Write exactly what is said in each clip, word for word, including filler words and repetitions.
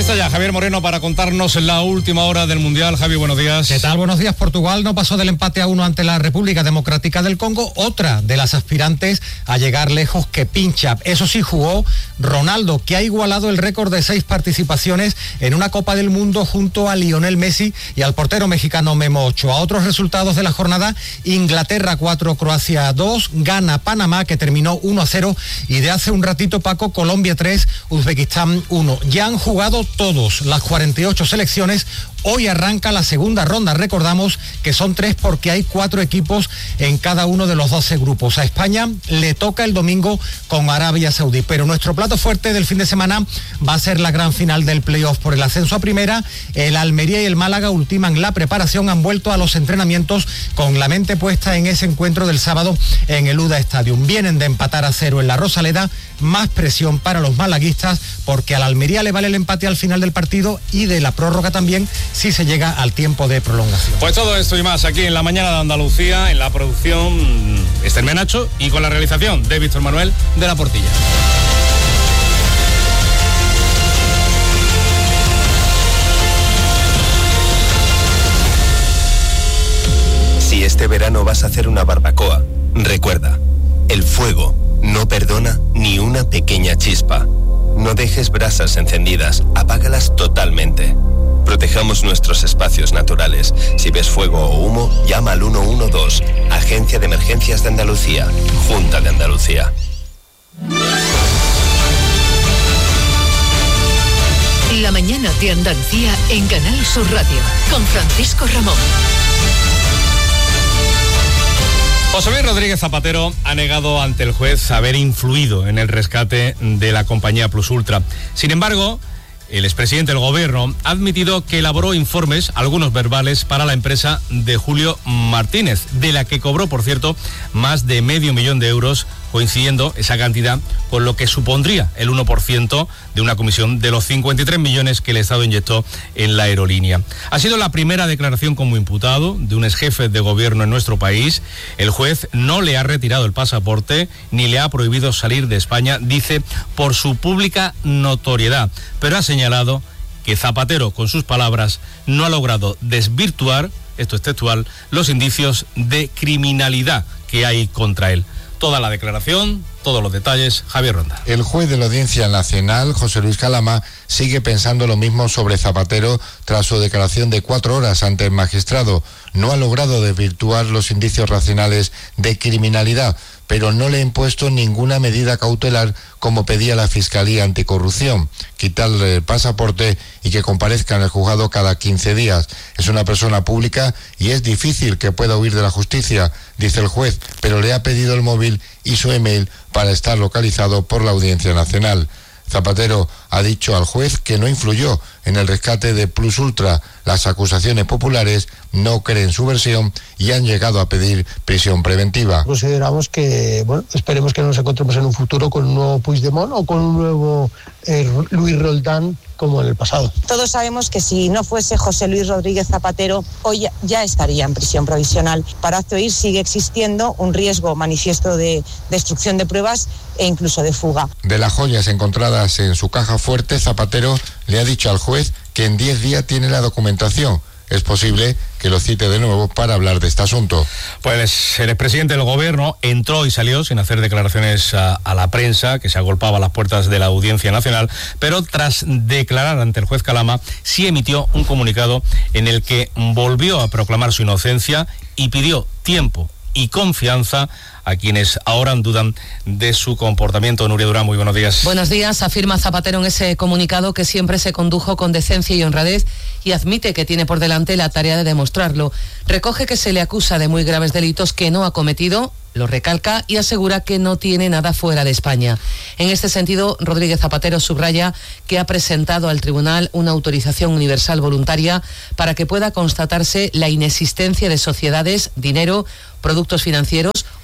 está ya Javier Moreno para contarnos la última hora del Mundial. Javi, buenos días. ¿Qué tal? Buenos días. Portugal no pasó del empate a uno ante la República Democrática del Congo, otra de las aspirantes a llegar lejos que pincha. Eso sí, jugó Ronaldo, que ha igualado el récord de seis participaciones en una Copa del Mundo junto a Lionel Messi y al portero mexicano Memo Ochoa. Otros resultados de la jornada: Inglaterra cuatro, Croacia dos, gana Panamá, que terminó uno a cero, y de hace un ratito, Paco, Colombia tres, Uzbekistán uno. Ya han jugado todos, las cuarenta y ocho selecciones. Hoy arranca la segunda ronda. Recordamos que son tres porque hay cuatro equipos en cada uno de los doce grupos. A España le toca el domingo con Arabia Saudí, pero nuestro plato fuerte del fin de semana va a ser la gran final del playoff por el ascenso a primera. El Almería y el Málaga ultiman la preparación, han vuelto a los entrenamientos con la mente puesta en ese encuentro del sábado en el U D A Stadium. Vienen de empatar a cero en la Rosaleda, más presión para los malaguistas porque a la Almería le vale el empate al final del partido y de la prórroga también si se llega al tiempo de prolongación. Pues todo esto y más aquí en La Mañana de Andalucía, en la producción Esther Menacho y con la realización de Víctor Manuel de la Portilla. Si este verano vas a hacer una barbacoa, recuerda, el fuego no perdona ni una pequeña chispa. No dejes brasas encendidas, apágalas totalmente. Protejamos nuestros espacios naturales. Si ves fuego o humo, llama al uno uno dos, Agencia de Emergencias de Andalucía, Junta de Andalucía. La Mañana de Andalucía en Canal Sur Radio, con Francisco Ramón. José Luis Rodríguez Zapatero ha negado ante el juez haber influido en el rescate de la compañía Plus Ultra. Sin embargo, el expresidente del Gobierno ha admitido que elaboró informes, algunos verbales, para la empresa de Julio Martínez, de la que cobró, por cierto, más de medio millón de euros, coincidiendo esa cantidad con lo que supondría el uno por ciento de una comisión de los cincuenta y tres millones que el Estado inyectó en la aerolínea. Ha sido la primera declaración como imputado de un exjefe de gobierno en nuestro país. El juez no le ha retirado el pasaporte ni le ha prohibido salir de España, dice, por su pública notoriedad, pero ha señalado que Zapatero, con sus palabras, no ha logrado desvirtuar, esto es textual, los indicios de criminalidad que hay contra él. Toda la declaración, todos los detalles, Javier Ronda. El juez de la Audiencia Nacional, José Luis Calama, sigue pensando lo mismo sobre Zapatero tras su declaración de cuatro horas ante el magistrado. No ha logrado desvirtuar los indicios racionales de criminalidad, pero no le ha impuesto ninguna medida cautelar como pedía la Fiscalía Anticorrupción, quitarle el pasaporte y que comparezca en el juzgado cada quince días. Es una persona pública y es difícil que pueda huir de la justicia, dice el juez, pero le ha pedido el móvil y su email para estar localizado por la Audiencia Nacional. Zapatero ha dicho al juez que no influyó en el rescate de Plus Ultra. Las acusaciones populares no creen su versión y han llegado a pedir prisión preventiva. Consideramos que, bueno, esperemos que nos encontremos en un futuro con un nuevo Puigdemont o con un nuevo eh, Luis Roldán como en el pasado. Todos sabemos que si no fuese José Luis Rodríguez Zapatero, hoy ya, ya estaría en prisión provisional. Para acto de ir sigue existiendo un riesgo manifiesto de destrucción de pruebas e incluso de fuga. De las joyas encontradas en su caja fuerte, Zapatero le ha dicho al juez que en diez días tiene la documentación. Es posible que lo cite de nuevo para hablar de este asunto. Pues el expresidente del Gobierno entró y salió sin hacer declaraciones a, a la prensa, que se agolpaba a las puertas de la Audiencia Nacional, pero tras declarar ante el juez Calama, sí emitió un comunicado en el que volvió a proclamar su inocencia y pidió tiempo y confianza a quienes ahora dudan de su comportamiento. Nuria Durán, muy buenos días. Buenos días. Afirma Zapatero en ese comunicado que siempre se condujo con decencia y honradez y admite que tiene por delante la tarea de demostrarlo. Recoge que se le acusa de muy graves delitos que no ha cometido, lo recalca y asegura que no tiene nada fuera de España. En este sentido, Rodríguez Zapatero subraya que ha presentado al tribunal una autorización universal voluntaria para que pueda constatarse la inexistencia de sociedades, dinero, productos financieros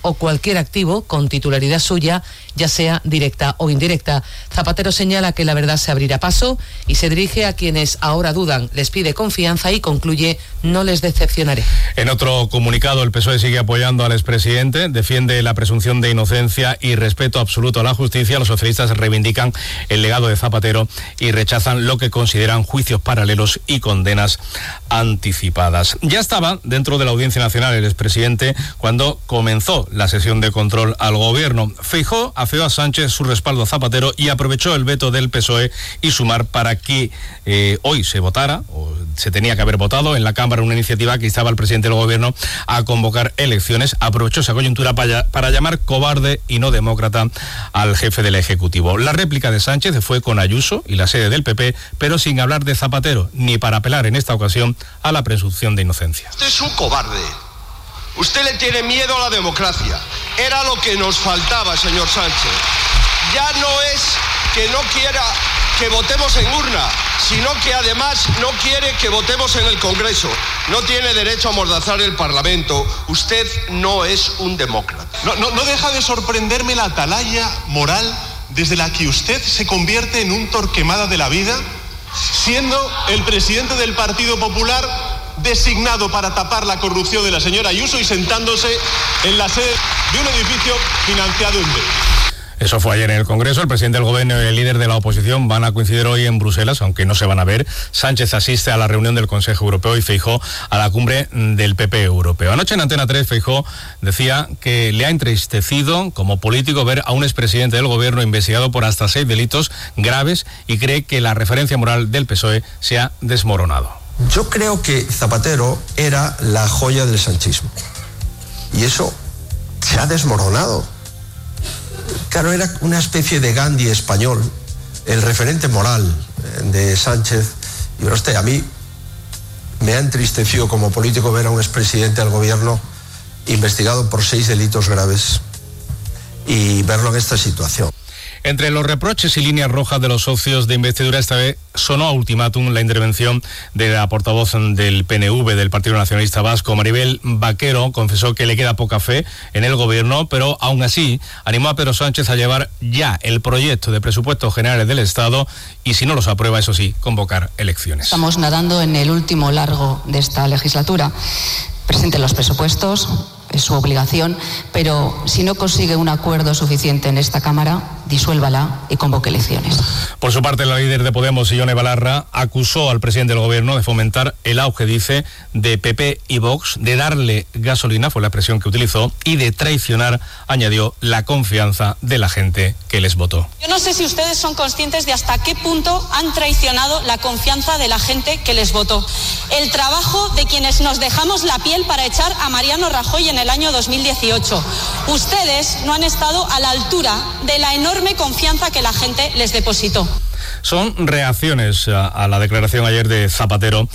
o cualquier activo con titularidad suya, ya sea directa o indirecta. Zapatero señala que la verdad se abrirá paso y se dirige a quienes ahora dudan. Les pide confianza y concluye: no les decepcionaré. En otro comunicado, el P S O E sigue apoyando al expresidente, defiende la presunción de inocencia y respeto absoluto a la justicia. Los socialistas reivindican el legado de Zapatero y rechazan lo que consideran juicios paralelos y condenas anticipadas. Ya estaba dentro de la Audiencia Nacional el expresidente cuando comenzó la sesión de control al gobierno. Feijóo afeó a Sánchez su respaldo a Zapatero y aprovechó el veto del P S O E y Sumar para que eh, hoy se votara, o se tenía que haber votado en la Cámara, una iniciativa que instaba al presidente del gobierno a convocar elecciones. Aprovechó esa coyuntura para, para llamar cobarde y no demócrata al jefe del Ejecutivo. La réplica de Sánchez fue con Ayuso y la sede del P P, pero sin hablar de Zapatero, ni para apelar en esta ocasión a la presunción de inocencia. Usted es un cobarde. Usted le tiene miedo a la democracia. Era lo que nos faltaba, señor Sánchez. Ya no es que no quiera que votemos en urna, sino que además no quiere que votemos en el Congreso. No tiene derecho a amordazar el Parlamento. Usted no es un demócrata. No, no, no deja de sorprenderme la atalaya moral desde la que usted se convierte en un Torquemada de la vida, siendo el presidente del Partido Popular designado para tapar la corrupción de la señora Ayuso y sentándose en la sede de un edificio financiado en B. Eso fue ayer en el Congreso. El presidente del Gobierno y el líder de la oposición van a coincidir hoy en Bruselas, aunque no se van a ver. Sánchez asiste a la reunión del Consejo Europeo y Feijóo a la cumbre del P P europeo. Anoche en Antena tres, Feijóo decía que le ha entristecido como político ver a un expresidente del Gobierno investigado por hasta seis delitos graves y cree que la referencia moral del P S O E se ha desmoronado. Yo creo que Zapatero era la joya del sanchismo y eso se ha desmoronado. Claro, era una especie de Gandhi español, el referente moral de Sánchez. Y bueno, usted, a mí me ha entristecido como político ver a un expresidente del gobierno investigado por seis delitos graves y verlo en esta situación. Entre los reproches y líneas rojas de los socios de investidura, esta vez sonó a ultimátum la intervención de la portavoz del P N V, del Partido Nacionalista Vasco. Maribel Vaquero confesó que le queda poca fe en el gobierno, pero aún así animó a Pedro Sánchez a llevar ya el proyecto de presupuestos generales del Estado y, si no los aprueba, eso sí, convocar elecciones. Estamos nadando en el último largo de esta legislatura. Presente los presupuestos, es su obligación, pero si no consigue un acuerdo suficiente en esta Cámara, disuélvala y convoque elecciones. Por su parte, la líder de Podemos, Ione Belarra, acusó al presidente del gobierno de fomentar el auge, dice, de P P y Vox, de darle gasolina, fue la expresión que utilizó, y de traicionar, añadió, la confianza de la gente que les votó. Yo no sé si ustedes son conscientes de hasta qué punto han traicionado la confianza de la gente que les votó. El trabajo de quienes nos dejamos la piel para echar a Mariano Rajoy en el año dos mil dieciocho. Ustedes no han estado a la altura de la enorme confianza que la gente les depositó. Son reacciones a, a la declaración ayer de Zapatero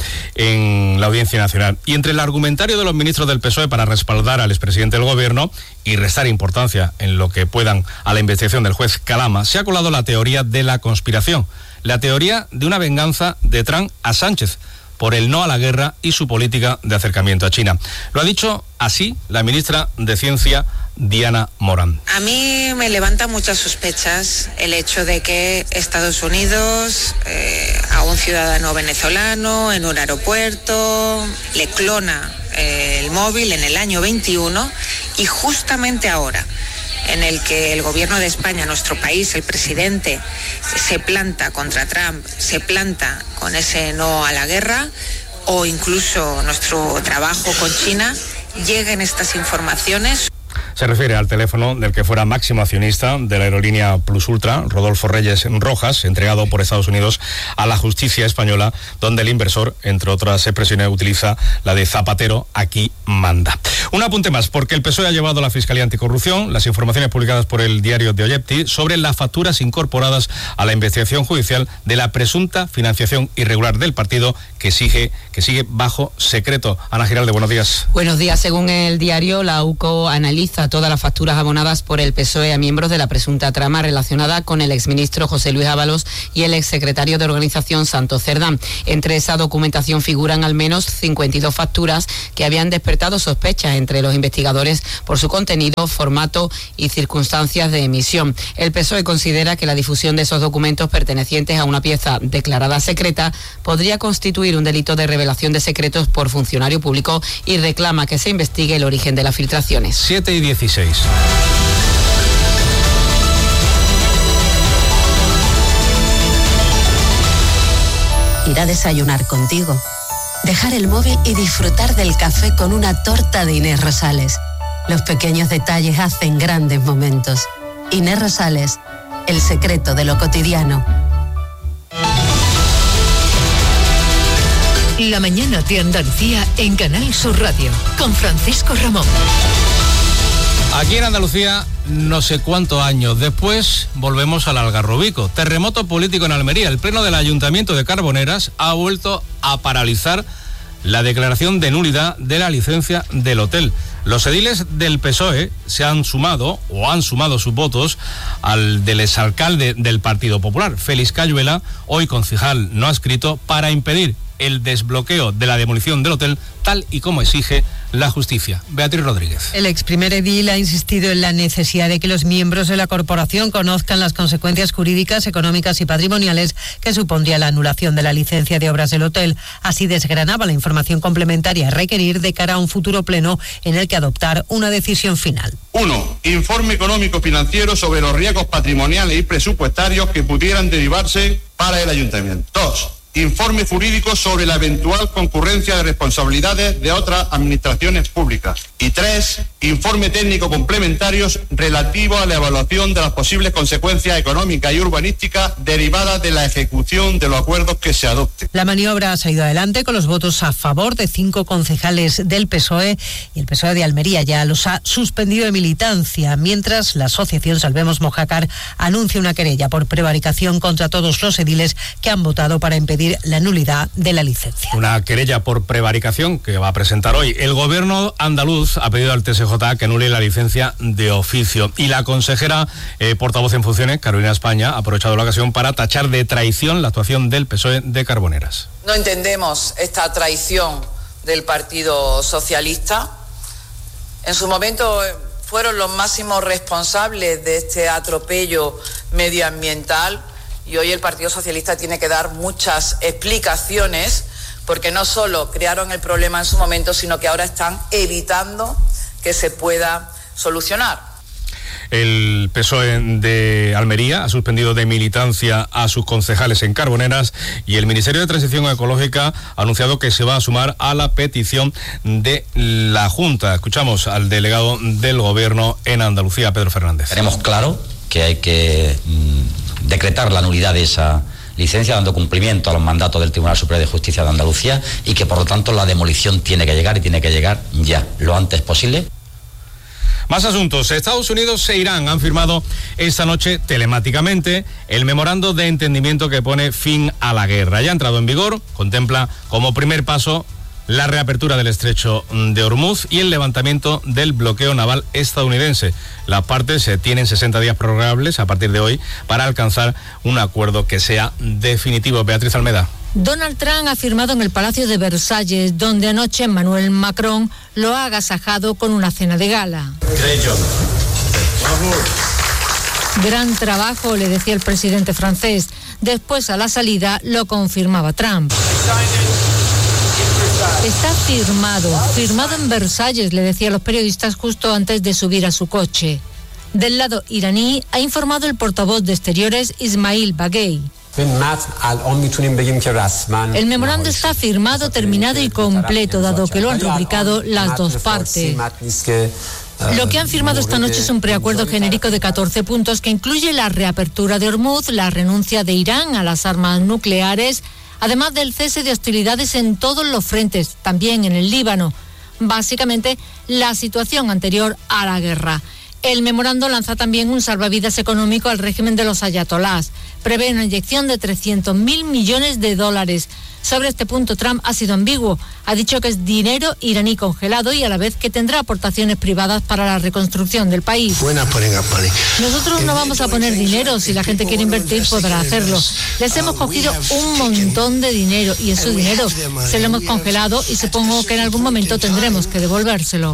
en la Audiencia Nacional. Y entre el argumentario de los ministros del P S O E para respaldar al expresidente del gobierno y restar importancia en lo que puedan a la investigación del juez Calama, se ha colado la teoría de la conspiración, la teoría de una venganza de Trump a Sánchez por el no a la guerra y su política de acercamiento a China. Lo ha dicho así la ministra de Ciencia, Diana Morán. A mí me levanta muchas sospechas el hecho de que Estados Unidos eh, a un ciudadano venezolano en un aeropuerto le clona eh, el móvil en el año veintiuno y justamente ahora, en el que el gobierno de España, nuestro país, el presidente, se planta contra Trump, se planta con ese no a la guerra, o incluso nuestro trabajo con China, lleguen estas informaciones. Se refiere al teléfono del que fuera máximo accionista de la aerolínea Plus Ultra, Rodolfo Reyes Rojas, entregado por Estados Unidos a la justicia española, donde el inversor, entre otras expresiones, utiliza la de Zapatero, aquí manda. Un apunte más, porque el P S O E ha llevado a la Fiscalía Anticorrupción las informaciones publicadas por el diario de Oyepti sobre las facturas incorporadas a la investigación judicial de la presunta financiación irregular del partido que sigue, que sigue bajo secreto. Ana Giralde, buenos días. Buenos días. Según el diario, la U C O analiza todas las facturas abonadas por el P S O E a miembros de la presunta trama relacionada con el exministro José Luis Ábalos y el exsecretario de organización Santos Cerdán. Entre esa documentación figuran al menos cincuenta y dos facturas que habían despertado sospechas entre los investigadores por su contenido, formato y circunstancias de emisión. El P S O E considera que la difusión de esos documentos pertenecientes a una pieza declarada secreta podría constituir un delito de revelación de secretos por funcionario público y reclama que se investigue el origen de las filtraciones. siete y dieciséis. Ir a desayunar contigo, dejar el móvil y disfrutar del café con una torta de Inés Rosales. Los pequeños detalles hacen grandes momentos. Inés Rosales, el secreto de lo cotidiano. La mañana de Andalucía en Canal Sur Radio, con Francisco Ramón. Aquí en Andalucía, no sé cuántos años después, volvemos al Algarrobico. Terremoto político en Almería. El Pleno del Ayuntamiento de Carboneras ha vuelto a paralizar la declaración de nulidad de la licencia del hotel. Los ediles del P S O E se han sumado, o han sumado sus votos, al del exalcalde del Partido Popular, Félix Cayuela, hoy concejal no adscrito, para impedir el desbloqueo de la demolición del hotel, tal y como exige la justicia. Beatriz Rodríguez. El ex primer edil ha insistido en la necesidad de que los miembros de la corporación conozcan las consecuencias jurídicas, económicas y patrimoniales que supondría la anulación de la licencia de obras del hotel. Así desgranaba la información complementaria a requerir de cara a un futuro pleno en el que adoptar una decisión final. Uno, informe económico financiero sobre los riesgos patrimoniales y presupuestarios que pudieran derivarse para el ayuntamiento. Dos, informe jurídico sobre la eventual concurrencia de responsabilidades de otras administraciones públicas. Y tres, informe técnico complementarios relativo a la evaluación de las posibles consecuencias económicas y urbanísticas derivadas de la ejecución de los acuerdos que se adopten. La maniobra ha salido adelante con los votos a favor de cinco concejales del P S O E y el P S O E de Almería ya los ha suspendido de militancia, mientras la asociación Salvemos Mojácar anuncia una querella por prevaricación contra todos los ediles que han votado para impedir la nulidad de la licencia. Una querella por prevaricación que va a presentar hoy. El gobierno andaluz ha pedido al T S J que anule la licencia de oficio y la consejera eh, portavoz en funciones, Carolina España, ha aprovechado la ocasión para tachar de traición la actuación del P S O E de Carboneras. No entendemos esta traición del Partido Socialista. En su momento fueron los máximos responsables de este atropello medioambiental. Y hoy el Partido Socialista tiene que dar muchas explicaciones porque no solo crearon el problema en su momento, sino que ahora están evitando que se pueda solucionar. El P S O E de Almería ha suspendido de militancia a sus concejales en Carboneras y el Ministerio de Transición Ecológica ha anunciado que se va a sumar a la petición de la Junta. Escuchamos al delegado del Gobierno en Andalucía, Pedro Fernández. Tenemos claro que hay que mmm, decretar la nulidad de esa licencia, dando cumplimiento a los mandatos del Tribunal Superior de Justicia de Andalucía y que por lo tanto la demolición tiene que llegar y tiene que llegar ya, lo antes posible. Más asuntos. Estados Unidos e Irán han firmado esta noche telemáticamente el memorando de entendimiento que pone fin a la guerra. Ya ha entrado en vigor, contempla como primer paso la reapertura del estrecho de Hormuz y el levantamiento del bloqueo naval estadounidense. Las partes tienen sesenta días prorrogables a partir de hoy para alcanzar un acuerdo que sea definitivo. Beatriz Almeda. Donald Trump ha firmado en el Palacio de Versalles, donde anoche Emmanuel Macron lo ha agasajado con una cena de gala. Gran trabajo, le decía el presidente francés. Después, a la salida, lo confirmaba Trump. Está firmado, firmado en Versalles, le decía a los periodistas justo antes de subir a su coche. Del lado iraní, ha informado el portavoz de Exteriores, Ismail Baghei. El memorando está firmado, terminado y completo, dado que lo han rubricado las dos partes. Lo que han firmado esta noche es un preacuerdo genérico de catorce puntos que incluye la reapertura de Hormuz, la renuncia de Irán a las armas nucleares, además del cese de hostilidades en todos los frentes, también en el Líbano. Básicamente, la situación anterior a la guerra. El memorando lanza también un salvavidas económico al régimen de los ayatolás. Prevé una inyección de trescientos mil millones de dólares. Sobre este punto, Trump ha sido ambiguo. Ha dicho que es dinero iraní congelado y a la vez que tendrá aportaciones privadas para la reconstrucción del país. Nosotros no vamos a poner dinero. Si la gente quiere invertir, podrá hacerlo. Les hemos cogido un montón de dinero y ese dinero se lo hemos congelado y supongo que en algún momento tendremos que devolvérselo.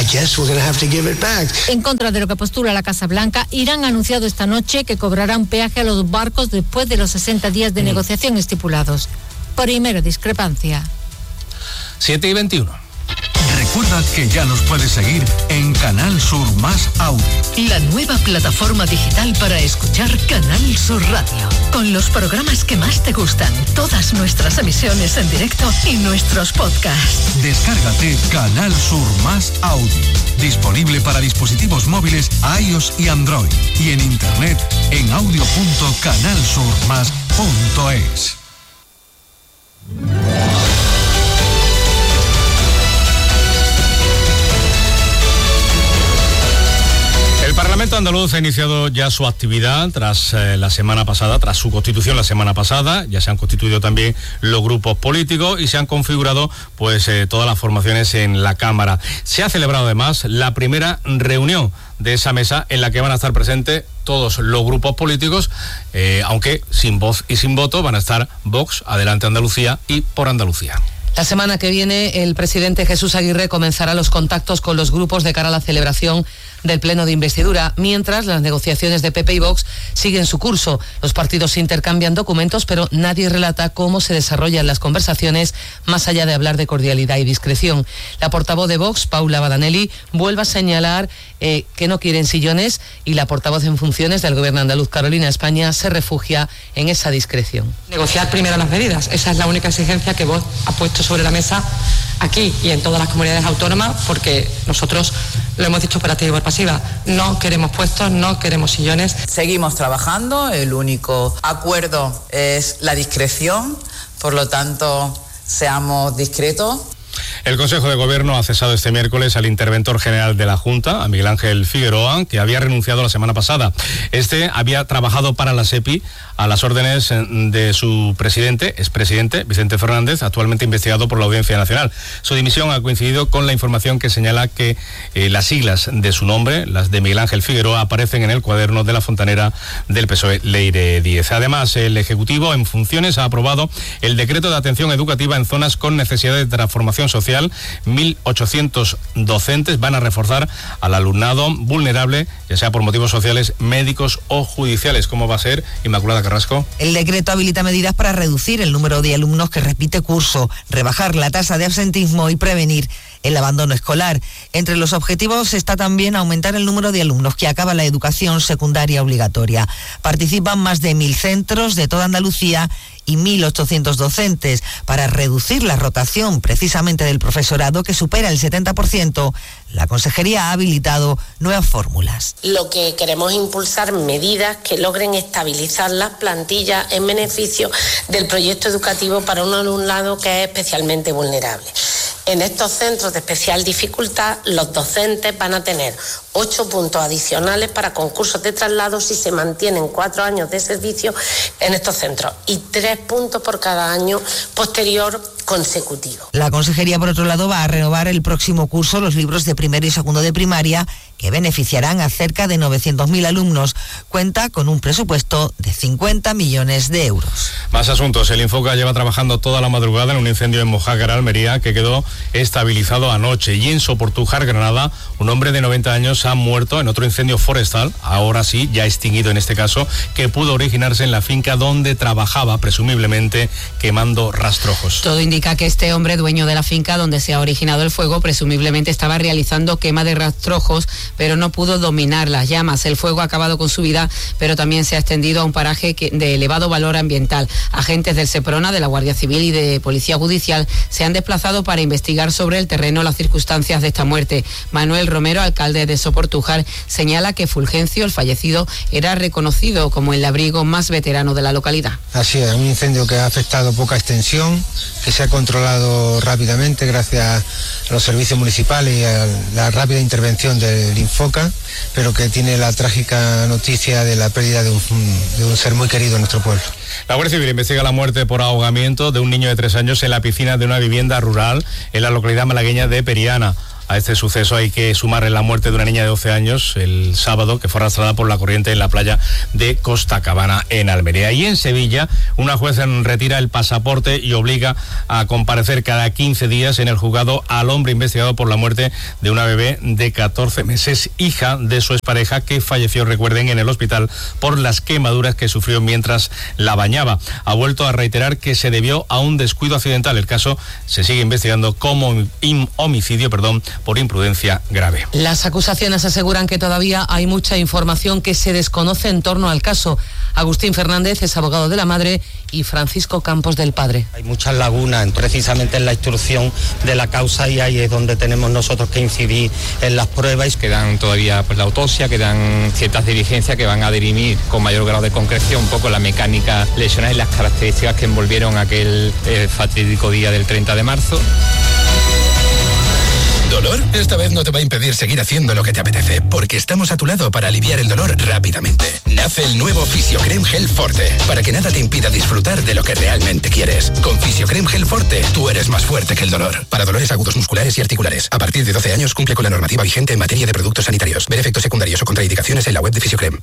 En contra de lo que postula la Casa Blanca, Irán ha anunciado esta noche que cobrará un peaje a los barcos después de los sesenta días de negociación estipulados. Primera discrepancia. siete y veintiuno. Recuerda que ya nos puedes seguir en Canal Sur Más Audio. La nueva plataforma digital para escuchar Canal Sur Radio. Con los programas que más te gustan, todas nuestras emisiones en directo y nuestros podcasts. Descárgate Canal Sur Más Audio. Disponible para dispositivos móviles iOS y Android. Y en internet en audio punto canal sur más punto es. El Parlamento andaluz ha iniciado ya su actividad tras eh, la semana pasada, tras su constitución la semana pasada. Ya se han constituido también los grupos políticos y se han configurado pues eh, todas las formaciones en la Cámara. Se ha celebrado además la primera reunión de esa mesa en la que van a estar presentes todos los grupos políticos, eh, aunque sin voz y sin voto van a estar Vox, Adelante Andalucía y Por Andalucía. La semana que viene el presidente Jesús Aguirre comenzará los contactos con los grupos de cara a la celebración del pleno de investidura, mientras las negociaciones de P P y Vox siguen su curso. Los partidos intercambian documentos, pero nadie relata cómo se desarrollan las conversaciones, más allá de hablar de cordialidad y discreción. La portavoz de Vox, Paula Badanelli, vuelve a señalar eh, que no quieren sillones y la portavoz en funciones del gobierno andaluz, Carolina España, se refugia en esa discreción. Negociar primero las medidas, esa es la única exigencia que Vox ha puesto sobre la mesa aquí y en todas las comunidades autónomas, porque nosotros lo hemos dicho por activa y por pasiva, no queremos puestos, no queremos sillones. Seguimos trabajando, el único acuerdo es la discreción, por lo tanto, seamos discretos. El Consejo de Gobierno ha cesado este miércoles al interventor general de la Junta, a Miguel Ángel Figueroa, que había renunciado la semana pasada. Este había trabajado para la SEPI a las órdenes de su presidente, expresidente, Vicente Fernández, actualmente investigado por la Audiencia Nacional. Su dimisión ha coincidido con la información que señala que eh, las siglas de su nombre, las de Miguel Ángel Figueroa, aparecen en el cuaderno de la fontanera del P S O E, Leire Díez. Además, el Ejecutivo en funciones ha aprobado el decreto de atención educativa en zonas con necesidades de transformación social. mil ochocientos docentes van a reforzar al alumnado vulnerable, ya sea por motivos sociales, médicos o judiciales. ¿Cómo va a ser, Inmaculada Carrasco? El decreto habilita medidas para reducir el número de alumnos que repite curso, rebajar la tasa de absentismo y prevenir el abandono escolar. Entre los objetivos está también aumentar el número de alumnos que acaban la educación secundaria obligatoria. Participan más de mil centros de toda Andalucía y mil ochocientos docentes para reducir la rotación precisamente del profesorado, que supera el setenta por ciento. La Consejería ha habilitado nuevas fórmulas. Lo que queremos es impulsar medidas que logren estabilizar las plantillas en beneficio del proyecto educativo para un alumnado que es especialmente vulnerable. En estos centros de especial dificultad, los docentes van a tener ocho puntos adicionales para concursos de traslado si se mantienen cuatro años de servicio en estos centros y tres puntos por cada año posterior consecutivo. La Consejería, por otro lado, va a renovar el próximo curso los libros de primero y segundo de primaria, que beneficiarán a cerca de novecientos mil alumnos. Cuenta con un presupuesto de cincuenta millones de euros. Más asuntos. El Infoca lleva trabajando toda la madrugada en un incendio en Mojácar, Almería, que quedó estabilizado anoche. Y en Soportujar, Granada, un hombre de noventa años ha muerto en otro incendio forestal, ahora sí, ya extinguido en este caso, que pudo originarse en la finca donde trabajaba, presumiblemente quemando rastrojos. Todo indica que este hombre, dueño de la finca donde se ha originado el fuego, presumiblemente estaba realizando quema de rastrojos, pero no pudo dominar las llamas. El fuego ha acabado con su vida, pero también se ha extendido a un paraje que, de elevado valor ambiental. Agentes del Seprona, de la Guardia Civil y de Policía Judicial se han desplazado para investigar sobre el terreno las circunstancias de esta muerte. Manuel Romero, alcalde de Soportujar, señala que Fulgencio, el fallecido, era reconocido como el labriego más veterano de la localidad. Así es, un incendio que ha afectado poca extensión, que se ha controlado rápidamente gracias a los servicios municipales y a la rápida intervención del Infoca, pero que tiene la trágica noticia de la pérdida de un, de un ser muy querido en nuestro pueblo. La Guardia Civil investiga la muerte por ahogamiento de un niño de tres años en la piscina de una vivienda rural en la localidad malagueña de Periana. A este suceso hay que sumarle la muerte de una niña de doce años el sábado, que fue arrastrada por la corriente en la playa de Costa Cabana, en Almería. Y en Sevilla, una juez retira el pasaporte y obliga a comparecer cada quince días en el juzgado al hombre investigado por la muerte de una bebé de catorce meses, hija de su expareja, que falleció, recuerden, en el hospital por las quemaduras que sufrió mientras la bañaba. Ha vuelto a reiterar que se debió a un descuido accidental. El caso se sigue investigando como homicidio, perdón, por imprudencia grave. Las acusaciones aseguran que todavía hay mucha información que se desconoce en torno al caso. Agustín Fernández es abogado de la madre y Francisco Campos del padre. Hay muchas lagunas precisamente en la instrucción de la causa y ahí es donde tenemos nosotros que incidir en las pruebas. Quedan todavía pues, la autopsia, quedan ciertas diligencias que van a dirimir con mayor grado de concreción un poco la mecánica lesional y las características que envolvieron aquel eh, fatídico día del treinta de marzo. ¿Dolor? Esta vez no te va a impedir seguir haciendo lo que te apetece, porque estamos a tu lado para aliviar el dolor rápidamente. Nace el nuevo Fisiocrem Gel Forte, para que nada te impida disfrutar de lo que realmente quieres. Con Fisiocrem Gel Forte, tú eres más fuerte que el dolor. Para dolores agudos musculares y articulares. A partir de doce años cumple con la normativa vigente en materia de productos sanitarios. Ver efectos secundarios o contraindicaciones en la web de Fisiocrem.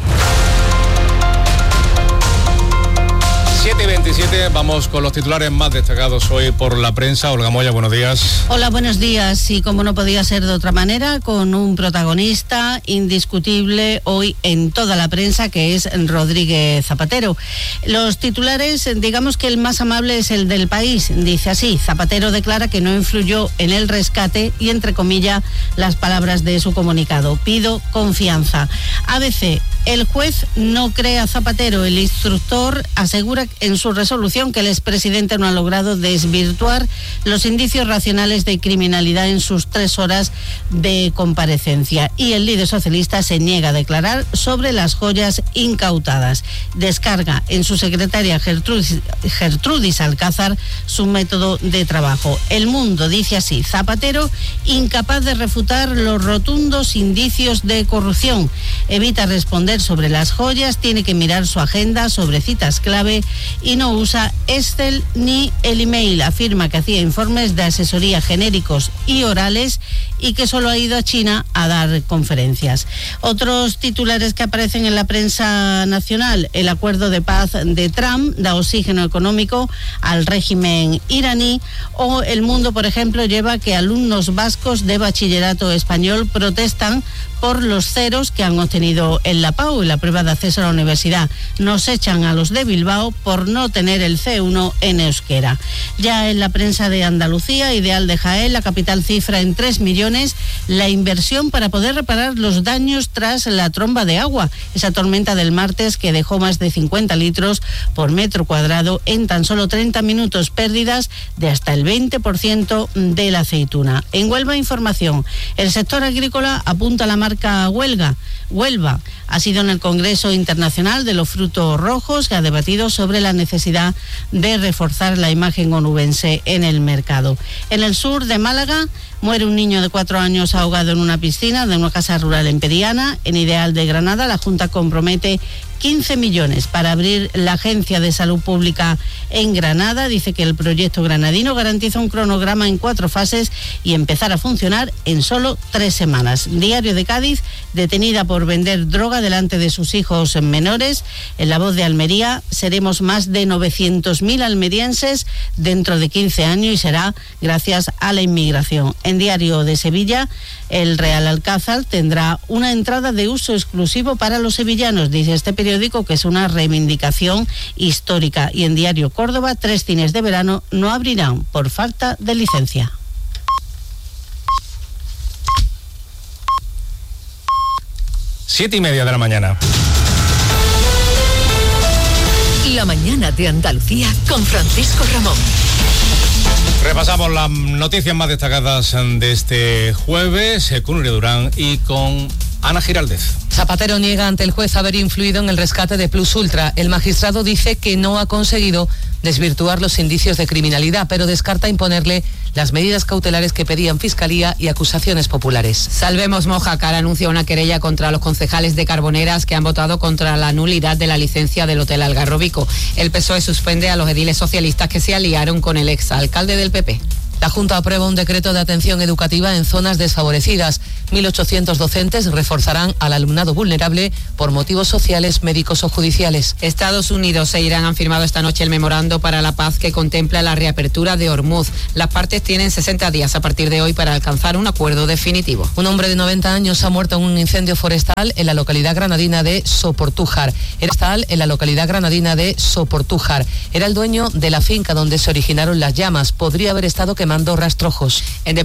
siete y veintisiete, vamos con los titulares más destacados hoy por la prensa. Olga Moya, buenos días. Hola, buenos días. Y como no podía ser de otra manera, con un protagonista indiscutible hoy en toda la prensa, que es Rodríguez Zapatero. Los titulares, digamos que el más amable es el del País. Dice así: Zapatero declara que no influyó en el rescate y, entre comillas, las palabras de su comunicado. Pido confianza. A B C: el juez no cree a Zapatero. El instructor asegura en su resolución que el expresidente no ha logrado desvirtuar los indicios racionales de criminalidad en sus tres horas de comparecencia. Y el líder socialista se niega a declarar sobre las joyas incautadas. Descarga en su secretaria Gertrudis, Gertrudis Alcázar su método de trabajo. El Mundo dice así: Zapatero incapaz de refutar los rotundos indicios de corrupción. Evita responder sobre las joyas, tiene que mirar su agenda sobre citas clave y no usa Excel ni el email. Afirma que hacía informes de asesoría genéricos y orales y que solo ha ido a China a dar conferencias. Otros titulares que aparecen en la prensa nacional: el acuerdo de paz de Trump da oxígeno económico al régimen iraní, o El Mundo, por ejemplo, lleva que alumnos vascos de bachillerato español protestan por los ceros que han obtenido en la PAU, en la prueba de acceso a la universidad. Nos echan a los de Bilbao por no tener el C uno en euskera. Ya en la prensa de Andalucía, Ideal de Jaén, la capital cifra en tres millones la inversión para poder reparar los daños tras la tromba de agua, esa tormenta del martes que dejó más de cincuenta litros por metro cuadrado en tan solo treinta minutos, pérdidas de hasta el veinte por ciento de la aceituna. En Huelva, información: el sector agrícola apunta a la marca huelga. Huelva ha sido en el Congreso Internacional de los Frutos Rojos, que ha debatido sobre la necesidad de reforzar la imagen onubense en el mercado. En el sur de Málaga muere un niño de cuatro años ahogado en una piscina de una casa rural en Periana. En Ideal de Granada, la Junta compromete quince millones para abrir la Agencia de Salud Pública en Granada. Dice que el proyecto granadino garantiza un cronograma en cuatro fases y empezar a funcionar en solo tres semanas. Diario de Cádiz: detenida por vender droga delante de sus hijos menores. En La Voz de Almería: seremos más de novecientos mil almerienses dentro de quince años y será gracias a la inmigración. En Diario de Sevilla: el Real Alcázar tendrá una entrada de uso exclusivo para los sevillanos. Dice este periódico que es una reivindicación histórica. Y en Diario Córdoba: tres cines de verano no abrirán por falta de licencia. Siete y media de la mañana. La mañana de Andalucía con Francisco Ramón. Repasamos las noticias más destacadas de este jueves con Nuria Durán y con Ana Giraldez. Zapatero niega ante el juez haber influido en el rescate de Plus Ultra. El magistrado dice que no ha conseguido desvirtuar los indicios de criminalidad, pero descarta imponerle las medidas cautelares que pedían Fiscalía y acusaciones populares. Salvemos Mojácar anuncia una querella contra los concejales de Carboneras que han votado contra la nulidad de la licencia del Hotel Algarrobico. El P S O E suspende a los ediles socialistas que se aliaron con el exalcalde del P P. La Junta aprueba un decreto de atención educativa en zonas desfavorecidas. mil ochocientos docentes reforzarán al alumnado vulnerable por motivos sociales, médicos o judiciales. Estados Unidos e Irán han firmado esta noche el memorando para la paz que contempla la reapertura de Hormuz. Las partes tienen sesenta días a partir de hoy para alcanzar un acuerdo definitivo. Un hombre de noventa años ha muerto en un incendio forestal en la localidad granadina de Soportújar. Era forestal en la localidad granadina de Soportújar. Era el dueño de la finca donde se originaron las llamas. Podría haber estado quemando rastrojos. En